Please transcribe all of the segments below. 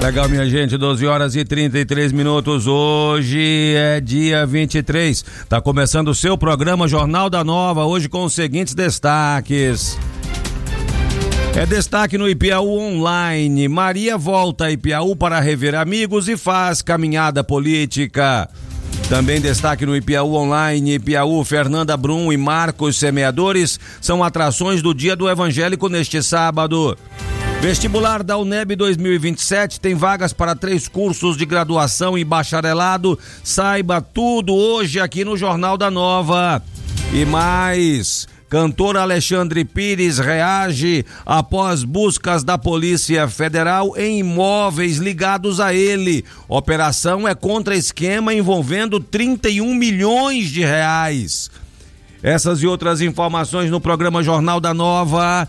Legal, minha gente, 12 horas e 33 minutos. Hoje é dia 23. Tá começando o seu programa Jornal da Nova, hoje com os seguintes destaques. Destaque no Ipiaú Online. Maria volta a Ipiaú para rever amigos e faz caminhada política. Também destaque no Ipiaú Online. Ipiaú, Fernanda Brum e Marcos Semeadores são atrações do Dia do Evangélico neste sábado. Vestibular da UNEB 2027 tem vagas para 3 cursos de graduação e bacharelado. Saiba tudo hoje aqui no Jornal da Nova. E mais, cantor Alexandre Pires reage após buscas da Polícia Federal em imóveis ligados a ele. Operação é contra esquema envolvendo 31 milhões de reais. Essas e outras informações no programa Jornal da Nova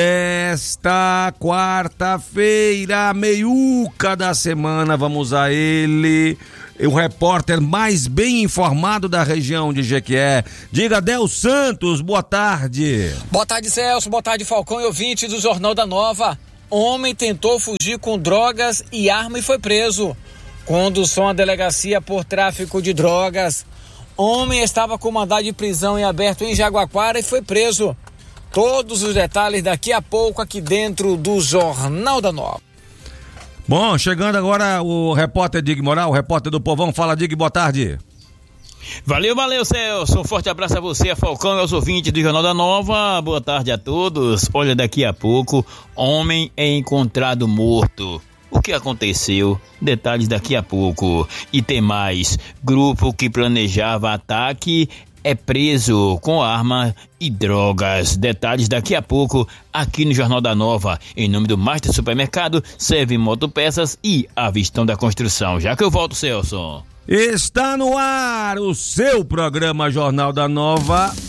desta quarta-feira, meiuca da semana. Vamos a ele, o repórter mais bem informado da região de Jequié. Diga, Del Santos, boa tarde. Boa tarde, Celso, boa tarde, Falcão e ouvinte do Jornal da Nova. Homem tentou fugir com drogas e arma e foi preso. Condução à delegacia por tráfico de drogas. Homem estava com mandado de prisão em aberto em Jaguaquara e foi preso. Todos os detalhes daqui a pouco aqui dentro do Jornal da Nova. Bom, chegando agora o repórter Dig Moral, o repórter do Povão. Fala, Dig, boa tarde. Valeu, Celso. Um forte abraço a você, a Falcão e aos ouvintes do Jornal da Nova. Boa tarde a todos. Olha, daqui a pouco, homem é encontrado morto. O que aconteceu? Detalhes daqui a pouco. E tem mais. Grupo que planejava ataque é preso com arma e drogas. Detalhes daqui a pouco aqui no Jornal da Nova. Em nome do Master Supermercado, Serve Motopeças e Avistão da Construção. Já que eu volto, Celso. Está no ar o seu programa Jornal da Nova.